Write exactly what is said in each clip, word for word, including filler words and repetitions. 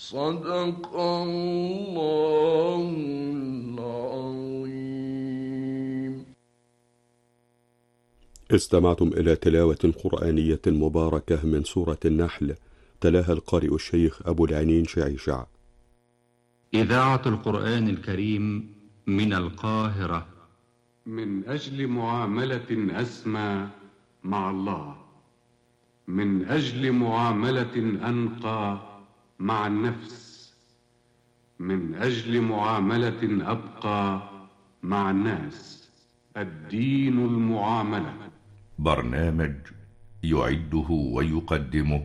صدق الله العظيم. استمعتم إلى تلاوة قرآنية مباركة من سورة النحل، تلاها القارئ الشيخ أبو العنين شعيشع. إذاعة القرآن الكريم من القاهرة. من أجل معاملة أسمى مع الله، من أجل معاملة أنقى مع النفس، من أجل معاملة أبقى مع الناس، الدين المعاملة. برنامج يعده ويقدمه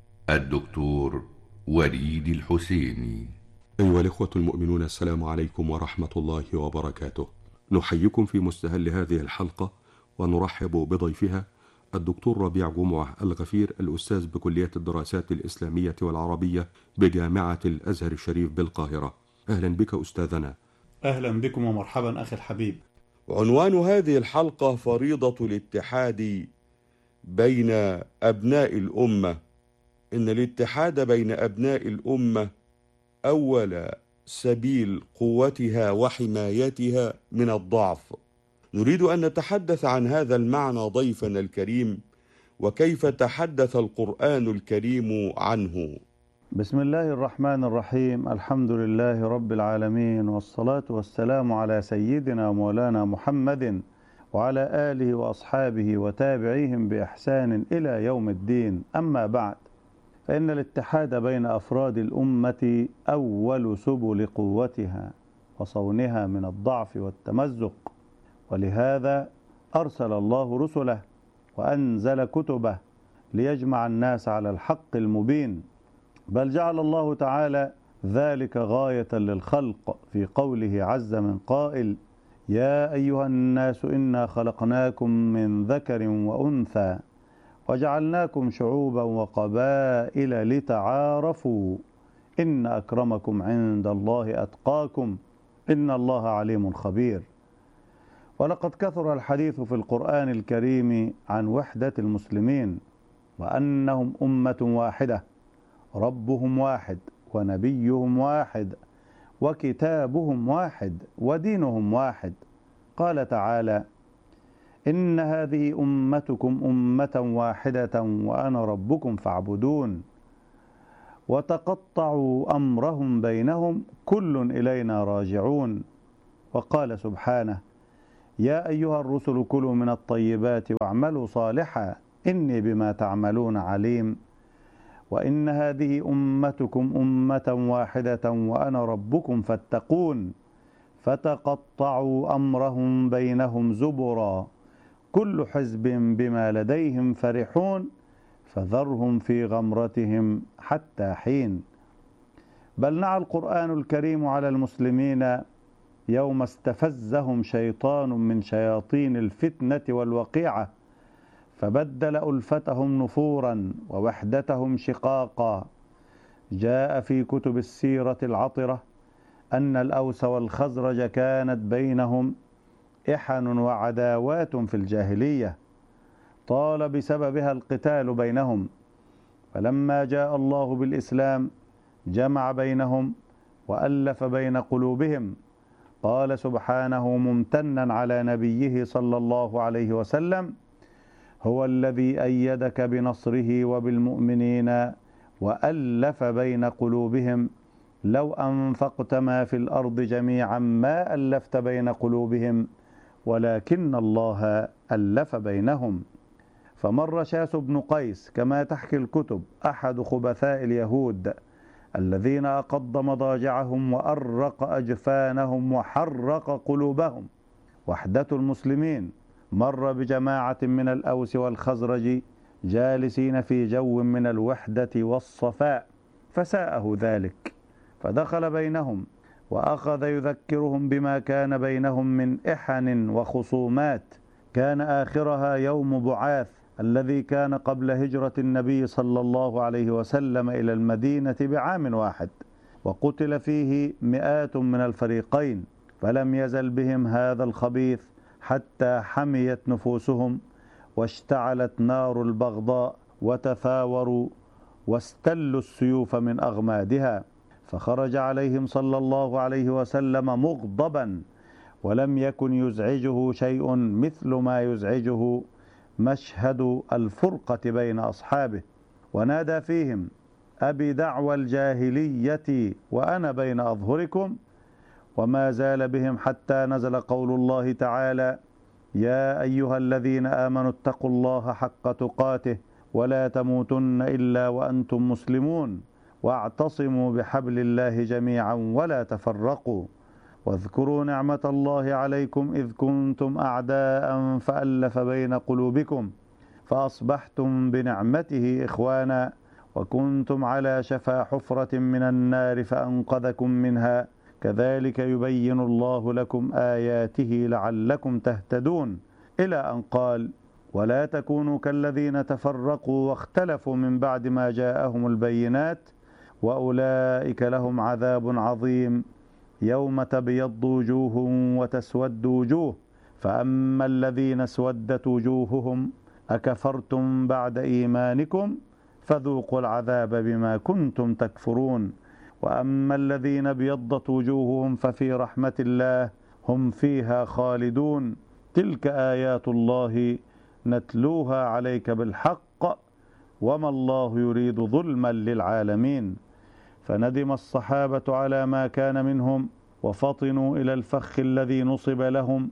الدكتور وليد الحسيني. أيها الإخوة المؤمنون، السلام عليكم ورحمة الله وبركاته. نحييكم في مستهل هذه الحلقة ونرحب بضيفها الدكتور ربيع جمعة الغفير، الأستاذ بكلية الدراسات الإسلامية والعربية بجامعة الأزهر الشريف بالقاهرة. أهلا بك أستاذنا. أهلا بكم ومرحبا أخي الحبيب. عنوان هذه الحلقة فريضة الاتحاد بين أبناء الأمة. إن الاتحاد بين أبناء الأمة أول سبيل قوتها وحمايتها من الضعف. نريد أن نتحدث عن هذا المعنى ضيفنا الكريم، وكيف تحدث القرآن الكريم عنه. بسم الله الرحمن الرحيم. الحمد لله رب العالمين، والصلاة والسلام على سيدنا مولانا محمد وعلى آله وأصحابه وتابعيهم بإحسان إلى يوم الدين. أما بعد، فإن الاتحاد بين أفراد الأمة أول سبل قوتها وصونها من الضعف والتمزق، ولهذا أرسل الله رسله وأنزل كتبه ليجمع الناس على الحق المبين. بل جعل الله تعالى ذلك غاية للخلق في قوله عز من قائل: يا أيها الناس إنا خلقناكم من ذكر وأنثى وجعلناكم شعوبا وقبائل لتعارفوا إن أكرمكم عند الله أتقاكم إن الله عليم خبير. ولقد كثر الحديث في القرآن الكريم عن وحدة المسلمين، وأنهم أمة واحدة، ربهم واحد ونبيهم واحد وكتابهم واحد ودينهم واحد. قال تعالى: إن هذه أمتكم أمة واحدة وأنا ربكم فاعبدون. وتقطعوا أمرهم بينهم كل إلينا راجعون. وقال سبحانه: يا أيها الرسل كلوا من الطيبات واعملوا صالحا إني بما تعملون عليم. وإن هذه أمتكم أمة واحدة وأنا ربكم فاتقون. فتقطعوا أمرهم بينهم زبرا كل حزب بما لديهم فرحون فذرهم في غمرتهم حتى حين. بل نعى القرآن الكريم على المسلمين يوم استفزهم شيطان من شياطين الفتنة والوقيعة فبدل ألفتهم نفورا ووحدتهم شقاقا. جاء في كتب السيرة العطرة أن الأوس والخزرج كانت بينهم إحن وعداوات في الجاهلية طال بسببها القتال بينهم، فلما جاء الله بالإسلام جمع بينهم وألف بين قلوبهم. قال سبحانه ممتنا على نبيه صلى الله عليه وسلم: هو الذي أيدك بنصره وبالمؤمنين وألف بين قلوبهم لو أنفقت ما في الأرض جميعا ما ألفت بين قلوبهم ولكن الله ألف بينهم. فمر شاس بن قيس كما تحكي الكتب أحد خبثاء اليهود الذين أقض مضاجعهم وأرق أجفانهم وحرق قلوبهم وحدة المسلمين، مر بجماعة من الأوس والخزرج جالسين في جو من الوحدة والصفاء فساءه ذلك، فدخل بينهم وأخذ يذكرهم بما كان بينهم من إحن وخصومات، كان آخرها يوم بعاث الذي كان قبل هجرة النبي صلى الله عليه وسلم إلى المدينة بعام واحد، وقتل فيه مئات من الفريقين، فلم يزل بهم هذا الخبيث حتى حميت نفوسهم واشتعلت نار البغضاء وتثاوروا واستلوا السيوف من أغمادها. فخرج عليهم صلى الله عليه وسلم مغضبا، ولم يكن يزعجه شيء مثل ما يزعجه مشهد الفرقة بين أصحابه، ونادى فيهم: أبي دعوى الجاهلية وأنا بين أظهركم. وما زال بهم حتى نزل قول الله تعالى: يا أيها الذين آمنوا اتقوا الله حق تقاته ولا تموتن إلا وأنتم مسلمون واعتصموا بحبل الله جميعا ولا تفرقوا واذكروا نعمة الله عليكم إذ كنتم أعداء فألف بين قلوبكم فأصبحتم بنعمته إخوانا وكنتم على شفا حفرة من النار فأنقذكم منها كذلك يبين الله لكم آياته لعلكم تهتدون، إلى أن قال: ولا تكونوا كالذين تفرقوا واختلفوا من بعد ما جاءهم البينات وأولئك لهم عذاب عظيم يوم تبيض وجوه وتسود وجوه فأما الذين اسودت وجوههم أكفرتم بعد إيمانكم فذوقوا العذاب بما كنتم تكفرون وأما الذين ابيضت وجوههم ففي رحمة الله هم فيها خالدون تلك آيات الله نتلوها عليك بالحق وما الله يريد ظلما للعالمين. فندم الصحابة على ما كان منهم وفطنوا إلى الفخ الذي نصب لهم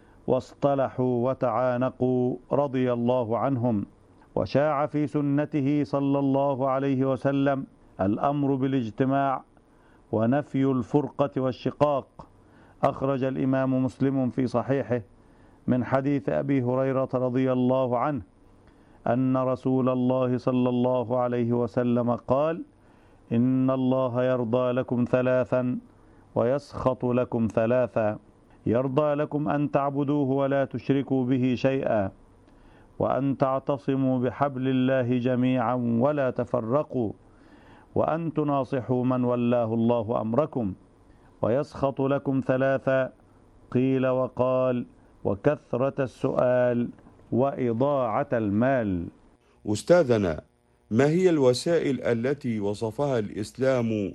واصطلحوا وتعانقوا رضي الله عنهم. وشاع في سنته صلى الله عليه وسلم الأمر بالاجتماع ونفي الفرقة والشقاق. أخرج الإمام مسلم في صحيحه من حديث أبي هريرة رضي الله عنه أن رسول الله صلى الله عليه وسلم قال: إن الله يرضى لكم ثلاثا ويسخط لكم ثلاثا: يرضى لكم أن تعبدوه ولا تشركوا به شيئا، وأن تعتصموا بحبل الله جميعا ولا تفرقوا، وأن تناصحوا من ولاه الله أمركم. ويسخط لكم ثلاثا: قيل وقال وكثرة السؤال وإضاعة المال. أستاذنا، ما هي الوسائل التي وصفها الإسلام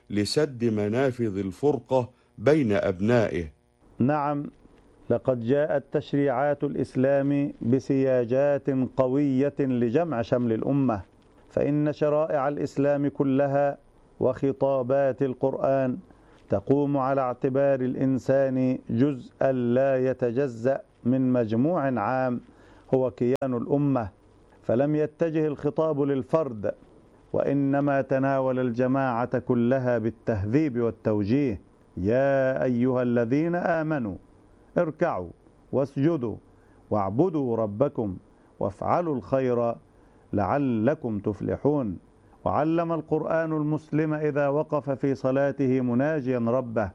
لسد منافذ الفرقة بين أبنائه؟ نعم، لقد جاءت تشريعات الإسلام بسياجات قوية لجمع شمل الأمة، فإن شرائع الإسلام كلها وخطابات القرآن تقوم على اعتبار الإنسان جزءا لا يتجزأ من مجموع عام هو كيان الأمة، فلم يتجه الخطاب للفرد وإنما تناول الجماعة كلها بالتهذيب والتوجيه. يا أيها الذين آمنوا اركعوا واسجدوا واعبدوا ربكم وافعلوا الخير لعلكم تفلحون. وعلم القرآن المسلم إذا وقف في صلاته مناجيا ربه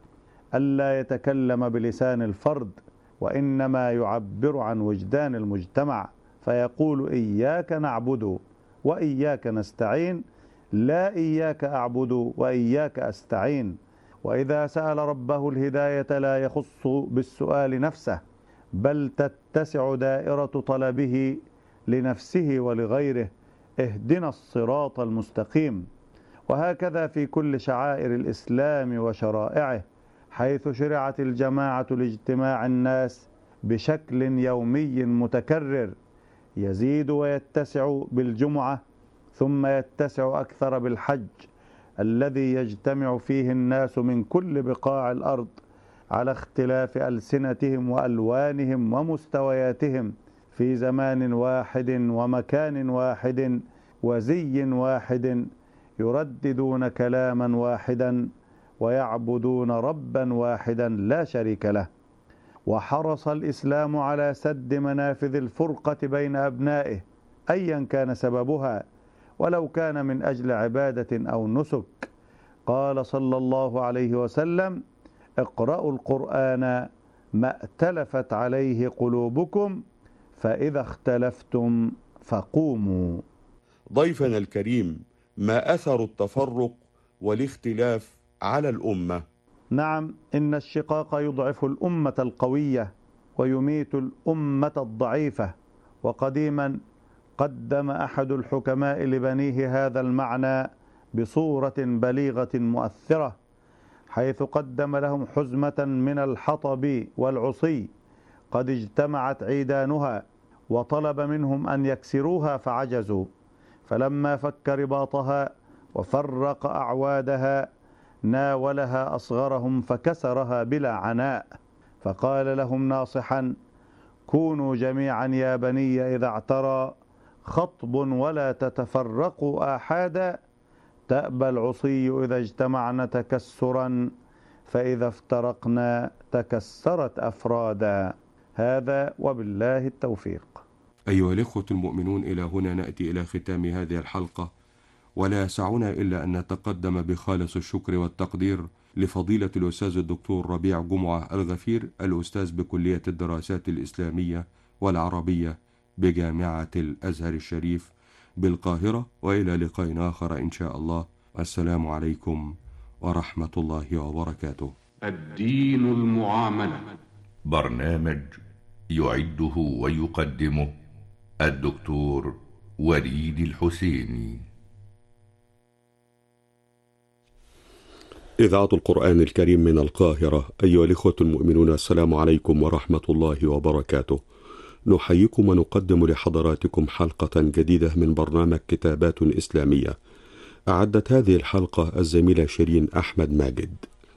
ألا يتكلم بلسان الفرد، وإنما يعبر عن وجدان المجتمع فيقول: إياك نعبد وإياك نستعين، لا إياك أعبد وإياك أستعين. وإذا سأل ربه الهداية لا يخص بالسؤال نفسه، بل تتسع دائرة طلبه لنفسه ولغيره: اهدنا الصراط المستقيم. وهكذا في كل شعائر الإسلام وشرائعه، حيث شرعت الجماعة لاجتماع الناس بشكل يومي متكرر يزيد ويتسع بالجمعة، ثم يتسع أكثر بالحج الذي يجتمع فيه الناس من كل بقاع الأرض على اختلاف ألسنتهم وألوانهم ومستوياتهم في زمان واحد ومكان واحد وزي واحد، يرددون كلاما واحدا ويعبدون ربا واحدا لا شريك له. وحرص الإسلام على سد منافذ الفرقة بين أبنائه أيا كان سببها، ولو كان من أجل عبادة أو نسك. قال صلى الله عليه وسلم: اقرأوا القرآن ما ائتلفت عليه قلوبكم فإذا اختلفتم فقوموا. ضيفنا الكريم، ما أثر التفرق والاختلاف على الأمة؟ نعم، إن الشقاق يضعف الأمة القوية ويميت الأمة الضعيفة. وقديما قدم أحد الحكماء لبنيه هذا المعنى بصورة بليغة مؤثرة، حيث قدم لهم حزمة من الحطب والعصي قد اجتمعت عيدانها، وطلب منهم أن يكسروها فعجزوا، فلما فك رباطها وفرق أعوادها ناولها أصغرهم فكسرها بلا عناء، فقال لهم ناصحا: كونوا جميعا يا بني إذا اعترى خطب ولا تتفرقوا آحادا، تأبى العصي إذا اجتمعنا تكسرا، فإذا افترقنا تكسرت أفرادا. هذا وبالله التوفيق. أيها الإخوة المؤمنون، إلى هنا نأتي إلى ختام هذه الحلقة، ولا يسعنا إلا أن نتقدم بخالص الشكر والتقدير لفضيلة الأستاذ الدكتور ربيع جمعة الغفير، الأستاذ بكلية الدراسات الإسلامية والعربية بجامعة الأزهر الشريف بالقاهرة، وإلى لقاء آخر إن شاء الله. السلام عليكم ورحمة الله وبركاته. الدين المعاملة، برنامج يعده ويقدمه الدكتور وليد الحسيني. إذاعة القرآن الكريم من القاهرة. أيها الإخوة المؤمنون، السلام عليكم ورحمة الله وبركاته. نحييكم ونقدم لحضراتكم حلقة جديدة من برنامج كتابات إسلامية. أعدت هذه الحلقة الزميلة شيرين أحمد ماجد.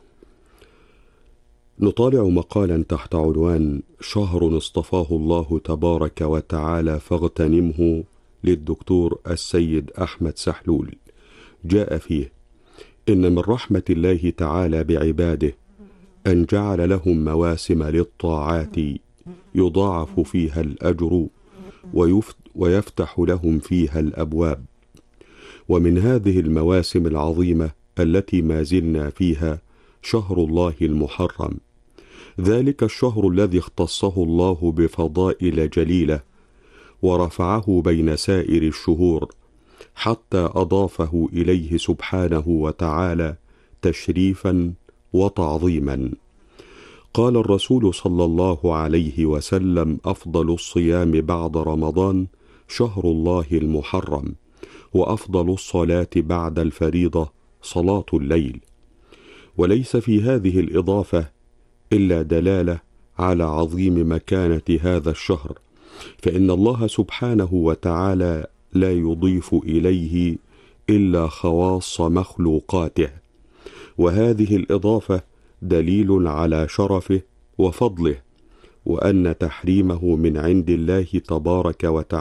نطالع مقالا تحت عنوان شهر اصطفاه الله تبارك وتعالى فاغتنمه للدكتور السيد أحمد سحلول. جاء فيه: إن من رحمة الله تعالى بعباده أن جعل لهم مواسم للطاعات يضاعف فيها الأجر ويفتح لهم فيها الأبواب. ومن هذه المواسم العظيمة التي ما زلنا فيها شهر الله المحرم، ذلك الشهر الذي اختصه الله بفضائل جليلة ورفعه بين سائر الشهور، حتى أضافه إليه سبحانه وتعالى تشريفا وتعظيما. قال الرسول صلى الله عليه وسلم: أفضل الصيام بعد رمضان شهر الله المحرم، وأفضل الصلاة بعد الفريضة صلاة الليل. وليس في هذه الإضافة إلا دلالة على عظيم مكانة هذا الشهر، فإن الله سبحانه وتعالى لا يضيف إليه إلا خواص مخلوقاته، وهذه الإضافة دليل على شرفه وفضله، وأن تحريمه من عند الله تبارك وتعالى